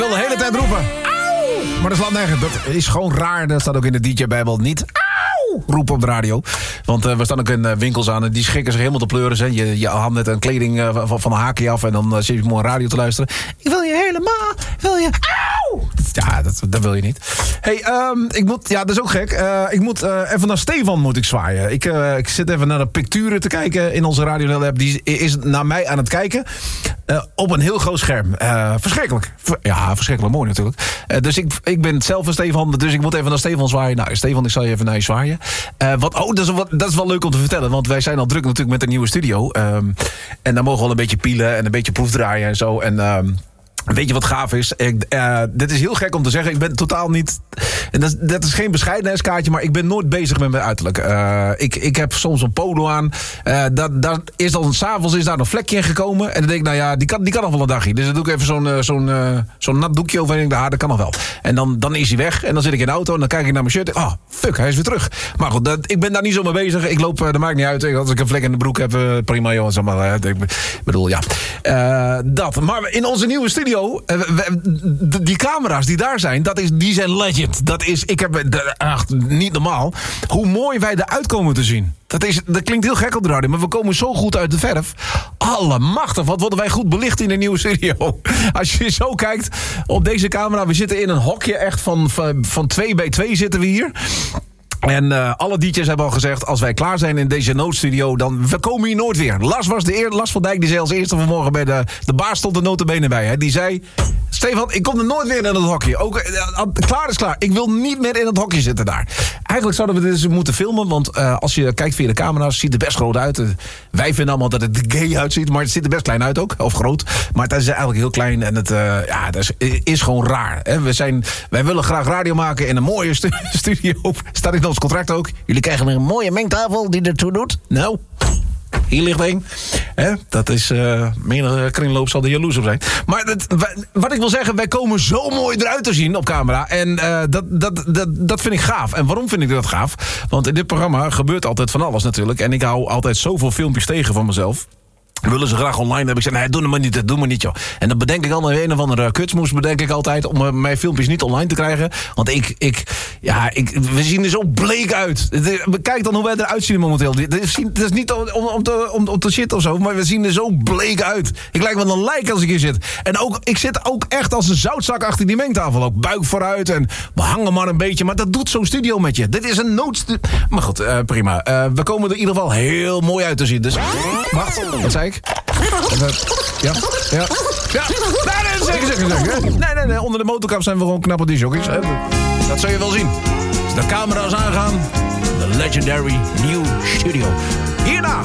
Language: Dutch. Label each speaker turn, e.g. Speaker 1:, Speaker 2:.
Speaker 1: Ik wil de hele tijd roepen. Auw! Maar dat slaat nergens. Dat is gewoon raar. Dat staat ook in de DJ-bijbel niet. Auw! Roepen op de radio. Want we staan ook in winkels aan en die schikken zich helemaal te pleuren. Hè. Je haalt net een kleding van een haakje af en dan zit je mooi radio te luisteren. Ik wil je helemaal. Wil je. Auw! Ja, dat wil je niet. Hey, ik moet. Ja, dat is ook gek. Ik moet even naar Stefan moet ik zwaaien. Ik zit even naar de picturen te kijken in onze radio-app. Die is naar mij aan het kijken. Op een heel groot scherm. Verschrikkelijk. Verschrikkelijk mooi natuurlijk. Dus ik ben zelf een Stefan. Dus ik moet even naar Stefan zwaaien. Nou, Stefan, ik zal je even naar je zwaaien. Dat is wel leuk om te vertellen. Want wij zijn al druk natuurlijk met een nieuwe studio. En daar mogen we wel een beetje pielen en een beetje proefdraaien en zo. En weet je wat gaaf is? Dit is heel gek om te zeggen. Ik ben totaal niet. Dat is geen bescheidenheidskaartje, maar ik ben nooit bezig met mijn uiterlijk. Ik heb soms een polo aan. Daar is dan 's avonds is daar een vlekje in gekomen. En dan denk ik, nou ja, die kan nog wel een dagje. Dus dan doe ik even zo'n nat doekje over en denk ik, dat kan nog wel. En dan is hij weg. En dan zit ik in de auto en dan kijk ik naar mijn shirt. Oh, fuck, hij is weer terug. Maar goed, ik ben daar niet zo mee bezig. Ik loop, dat maakt niet uit. Als ik een vlek in de broek heb, prima joh. Ik bedoel, ja. Dat. Maar in onze nieuwe studio. Die camera's die daar zijn, die zijn legend. Niet normaal. Hoe mooi wij eruit komen te zien. Dat klinkt heel gek op de radio, maar we komen zo goed uit de verf. Allemachtig, wat worden wij goed belicht in de nieuwe studio. Als je zo kijkt op deze camera, we zitten in een hokje echt van 2 bij 2 zitten we hier. En alle DJ's hebben al gezegd, als wij klaar zijn in deze noodstudio, dan we komen hier nooit weer. Lars van Dijk, die zei als eerste vanmorgen bij de baas stond er nota bene bij. Hè. Die zei, Stefan, ik kom er nooit weer in het hokje. Ook, klaar is klaar. Ik wil niet meer in het hokje zitten daar. Eigenlijk zouden we dit eens moeten filmen, want als je kijkt via de camera's, ziet het best groot uit. Wij vinden allemaal dat het gay uitziet, maar het ziet er best klein uit ook. Of groot. Maar het is eigenlijk heel klein en het is gewoon raar. Hè. Wij willen graag radio maken in een mooie studio. Staat in ons contract ook. Jullie krijgen een mooie mengtafel die ertoe doet. Nou, hier ligt één. Dat is, menige kringloop zal er jaloers op zijn. Maar wat ik wil zeggen, wij komen zo mooi eruit te zien op camera. En dat vind ik gaaf. En waarom vind ik dat gaaf? Want in dit programma gebeurt altijd van alles natuurlijk. En ik hou altijd zoveel filmpjes tegen van mezelf. Willen ze graag online hebben. Ik zeg, nee, doe maar niet, joh. En dan bedenk ik al een of andere kutsmoes, bedenk ik altijd, om mijn filmpjes niet online te krijgen. Want we zien er zo bleek uit. Kijk dan hoe wij eruit zien momenteel. Het is niet om te shit of zo, maar we zien er zo bleek uit. Ik lijk wel een lijk als ik hier zit. En ook, ik zit ook echt als een zoutzak achter die mengtafel. Ook buik vooruit en we hangen maar een beetje. Maar dat doet zo'n studio met je. Dit is een noodstudio. Maar goed, prima. We komen er in ieder geval heel mooi uit te zien. Dus, wacht, wat zei ik? Ja. Nee, Nee, onder de motorkap zijn we gewoon knappe disjockeys. Dat zul je wel zien. Als de camera's aangaan, de legendary new studio. Hierna